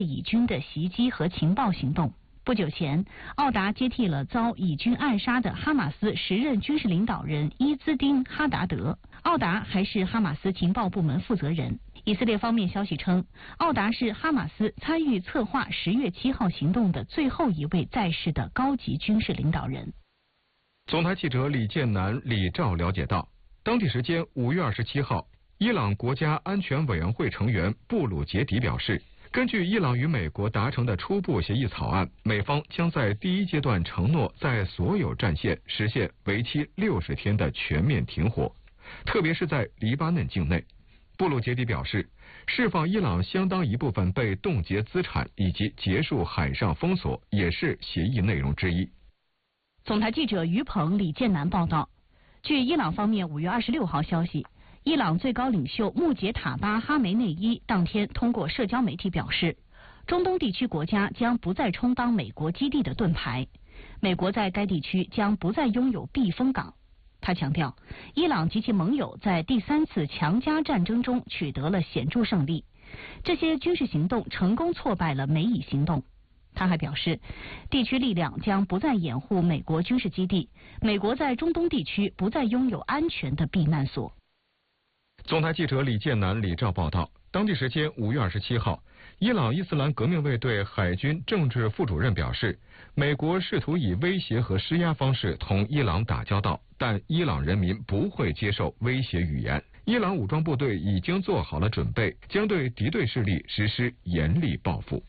以军的袭击和情报行动。不久前，奥达接替了遭以军暗杀的哈马斯时任军事领导人伊兹丁·哈达德。奥达还是哈马斯情报部门负责人。以色列方面消息称，奥达是哈马斯参与策划10月7号行动的最后一位在世的高级军事领导人。 总台记者李建南、李兆了解到，当地时间5月27号，伊朗国家安全委员会成员布鲁杰迪表示，根据伊朗与美国达成的初步协议草案，美方将在第一阶段承诺在所有战线实现为期60天的全面停火，特别是在黎巴嫩境内。布鲁杰迪表示，释放伊朗相当一部分被冻结资产以及结束海上封锁也是协议内容之一。 总台记者于鹏、李建南报道，据伊朗方面5月26号消息，伊朗最高领袖穆杰塔巴·哈梅内伊当天通过社交媒体表示，中东地区国家将不再充当美国基地的盾牌，美国在该地区将不再拥有避风港。他强调，伊朗及其盟友在第3次强加战争中取得了显著胜利，这些军事行动成功挫败了美以行动。他还表示，地区力量将不再掩护美国军事基地，美国在中东地区不再拥有安全的避难所。 总台记者李建南、李兆报道，当地时间5月27号，伊朗伊斯兰革命卫队海军政治副主任表示，美国试图以威胁和施压方式同伊朗打交道，但伊朗人民不会接受威胁语言。伊朗武装部队已经做好了准备，将对敌对势力实施严厉报复。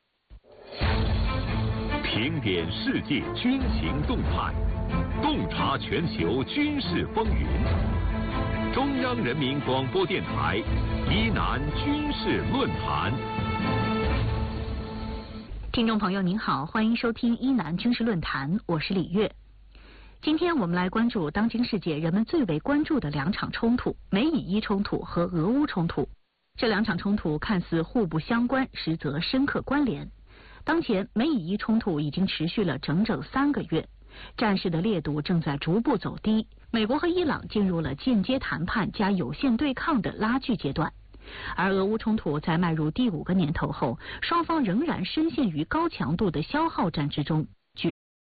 评点世界军情动态，洞察全球军事风云。中央人民广播电台伊南军事论坛。 听众朋友您好，欢迎收听伊南军事论坛，我是李月。今天我们来关注当今世界人们最为关注的2场冲突，美以伊冲突和俄乌冲突。这2场冲突看似互不相关，实则深刻关联。当前美以伊冲突已经持续了整整3个月，战事的烈度正在逐步走低，美国和伊朗进入了间接谈判加有限对抗的拉锯阶段。而俄乌冲突在迈入第5个年头后，双方仍然深陷于高强度的消耗战之中。